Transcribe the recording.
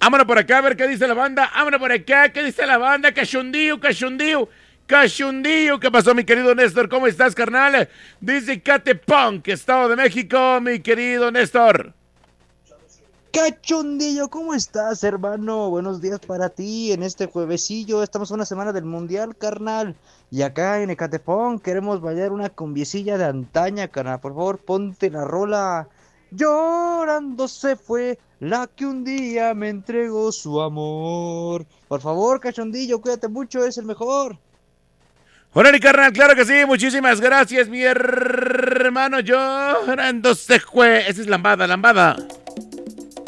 Vámonos por acá a ver qué dice la banda. Vámonos por acá, ¿qué dice la banda? Cachundío, cachundío. Cachundillo, ¿qué pasó, mi querido Néstor? ¿Cómo estás, carnal? Dice Catepunk, Estado de México, mi querido Néstor. Cachondillo, ¿cómo estás, hermano? Buenos días para ti en este juevesillo. Estamos a una semana del mundial, carnal. Y acá en Ecatepón queremos bailar una cumbiecilla de antaña, carnal. Por favor, ponte la rola. Llorando se fue la que un día me entregó su amor. Por favor, cachondillo, cuídate mucho, es el mejor. Órale, carnal, claro que sí, muchísimas gracias, mi hermano. Llorando se fue. Esa es lambada, lambada.